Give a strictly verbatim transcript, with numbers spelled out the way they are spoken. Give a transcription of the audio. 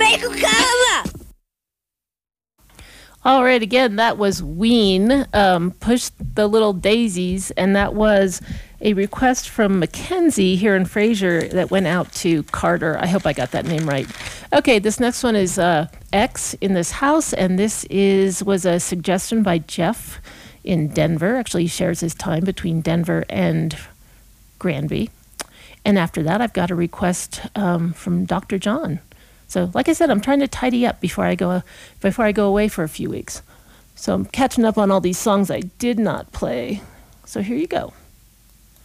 All right, again, that was Ween, um, Push the Little Daisies, and that was a request from Mackenzie here in Fraser that went out to Carter. I hope I got that name right. Okay, this next one is uh, X in This House, and this is was a suggestion by Jeff in Denver. Actually, he shares his time between Denver and Granby. And after that, I've got a request um, from Doctor John. So, like I said, I'm trying to tidy up before I go before I go away for a few weeks. So I'm catching up on all these songs I did not play. So here you go.